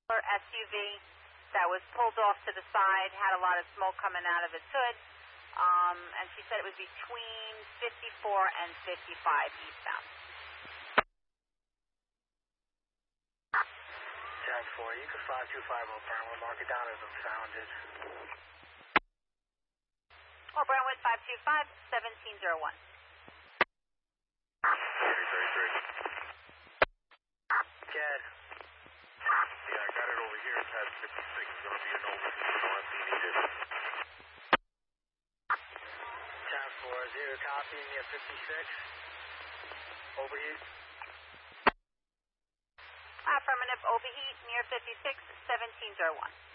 SUV that was pulled off to the side, had a lot of smoke coming out of its hood, and she said it was between 54 and 55 eastbound. Jack 4, you can 5250 Brownwood, mark it down as unfounded. Oh, Brownwood 525, 1701. Cat. Yeah, I got it over here. It's at 56. It's going to be an overheat. No empty needed. Jack 4, 0 copy, near 56. Overheat. Affirmative, overheat near 56, 1701.